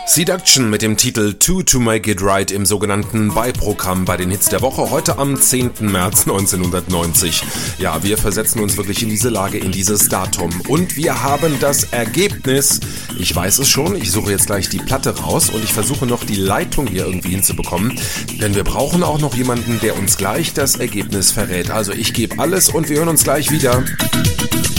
Seduction mit dem Titel Two to Make It Right im sogenannten Beiprogramm bei den Hits der Woche, heute am 10. März 1990. Ja, wir versetzen uns wirklich in diese Lage, in dieses Datum. Und wir haben das Ergebnis. Ich weiß es schon, ich suche jetzt gleich die Platte raus und ich versuche noch die Leitung hier irgendwie hinzubekommen. Denn wir brauchen auch noch jemanden, der uns gleich das Ergebnis verrät. Also ich gebe alles und wir hören uns gleich wieder.